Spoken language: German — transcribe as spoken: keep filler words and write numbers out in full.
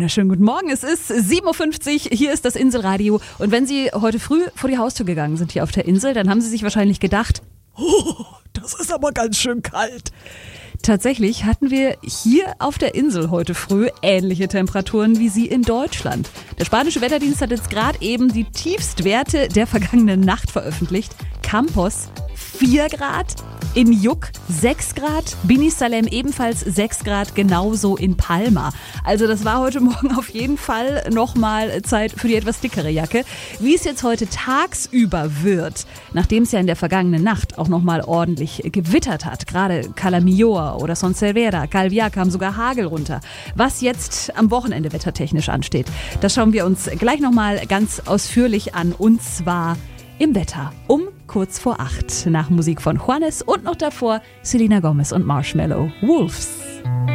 wunderschönen guten Morgen. Es ist sieben Uhr fünfzig, hier ist das Inselradio. Und wenn Sie heute früh vor die Haustür gegangen sind hier auf der Insel, dann haben Sie sich wahrscheinlich gedacht, oh, das ist aber ganz schön kalt. Tatsächlich hatten wir hier auf der Insel heute früh ähnliche Temperaturen wie Sie in Deutschland. Der spanische Wetterdienst hat jetzt gerade eben die Tiefstwerte der vergangenen Nacht veröffentlicht. Campos vier Grad, in Yuc sechs Grad, Bini Salem ebenfalls sechs Grad, genauso in Palma. Also das war heute Morgen auf jeden Fall nochmal Zeit für die etwas dickere Jacke. Wie es jetzt heute tagsüber wird, nachdem es ja in der vergangenen Nacht auch nochmal ordentlich gewittert hat, gerade Cala Millor oder Son Servera, Calvià kam sogar Hagel runter. Was jetzt am Wochenende wettertechnisch ansteht, das schauen wir uns gleich nochmal ganz ausführlich an, und zwar im Wetter um kurz vor acht. Nach Musik von Juanes und noch davor Selena Gomez und Marshmello, Wolves.